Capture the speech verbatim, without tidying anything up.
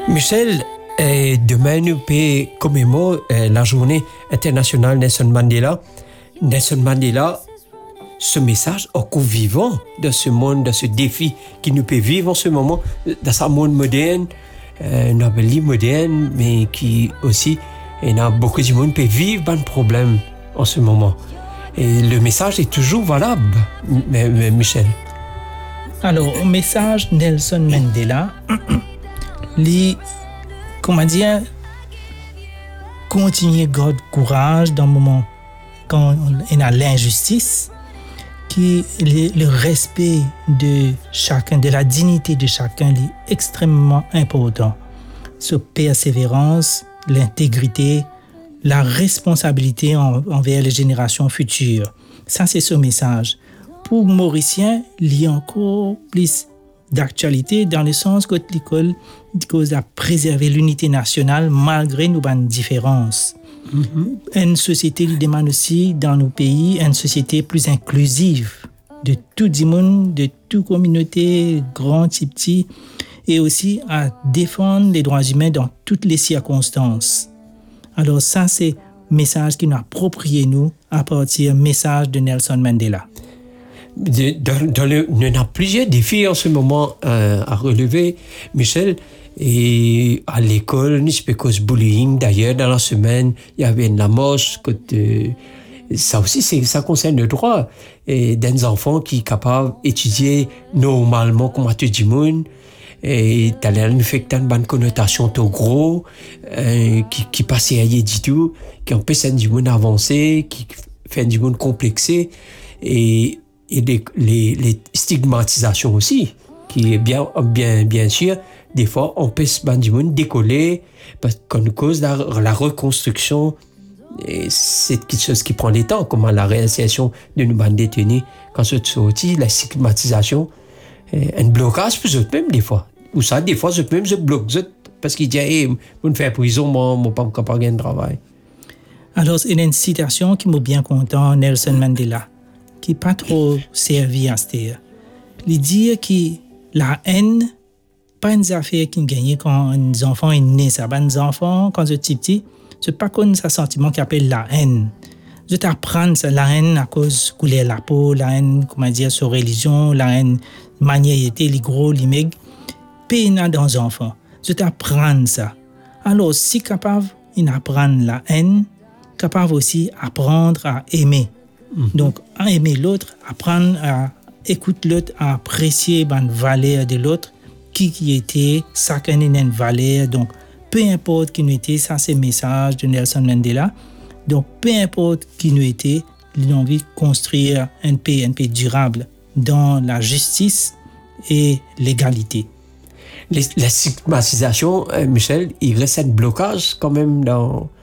Michel, euh, demain nous pouvons commémorer euh, la journée internationale Nelson Mandela. Nelson Mandela, ce message encore vivant dans ce monde, dans ce défi qui nous peut vivre en ce moment, dans ce monde moderne, euh, un pays moderne, mais qui aussi, il y a beaucoup de monde qui peut vivre un problème en ce moment. Et le message est toujours valable, m- m- Michel. Alors, le message Nelson Mandela, les, comment dire, continuer à garder courage dans le moment quand on a l'injustice, qui le, le respect de chacun, de la dignité de chacun est extrêmement important. Sa persévérance, l'intégrité, la responsabilité en, envers les générations futures. Ça, c'est ce message. Pour Mauricien, il y a encore plus d'actualité dans le sens que l'école cause à préserver l'unité nationale malgré nos différences. Mm-hmm. Une société qui demande aussi dans nos pays une société plus inclusive de tout le monde, de toute communauté, grand et petit, et aussi à défendre les droits humains dans toutes les circonstances. Alors ça, c'est le message qui nous approprie nous à partir du message de Nelson Mandela. Dans, dans le, il y a plusieurs défis en ce moment euh, à relever, Michel. Et à l'école, je peux cause bullying. D'ailleurs, dans la semaine, il y avait une marche. Euh, ça aussi, c'est, ça concerne le droit et des enfants qui sont capables d'étudier normalement comme tout le monde. Et t'as l'air fait une bonne connotation tout gros, euh, qui, qui passe à rien du tout, qui empêche du monde avancer, qui fait du monde complexé. Et et les, les, les stigmatisations aussi, qui est bien, bien, bien sûr, des fois, on peut se monde décoller parce qu'en cause de la, la reconstruction, et c'est quelque chose qui prend du temps, comme la réalisation d'une bande détenue, quand c'est sorti, la stigmatisation, un blocage pour eux même des fois. Ou ça, des fois, eux même se bloquent, parce qu'ils disent, hey, vous me faites prison, moi, je ne suis pas capable de travail. Alors, il y a une citation qui m'a bien content, Nelson Mandela, qui n'est pas trop servi à ce terre. Il dit que la haine, pas une affaire qui gagne quand un enfant est né. Ça, un enfant, quand je suis petit, c'est pas comme ce sentiment qui appelle la haine. Je t'apprends ça, la haine à cause couleur la peau, la haine, comment dire, sur religion, la haine, maniérité, les gros, les mecs. Peine dans les enfants. Je t'apprends ça. Alors, si capable d'apprendre la haine, capable aussi d'apprendre à aimer. Mm-hmm. Donc, à aimer l'autre, apprendre à écouter l'autre, à apprécier la valeur de l'autre, qui qui était, chacun a une valeur. Donc, peu importe qui nous était, ça c'est le message de Nelson Mandela. Donc, peu importe qui nous était, il a envie de construire un pays, un pays durable dans la justice et l'égalité. Les, la stigmatisation, euh, Michel, il reste un blocage quand même dans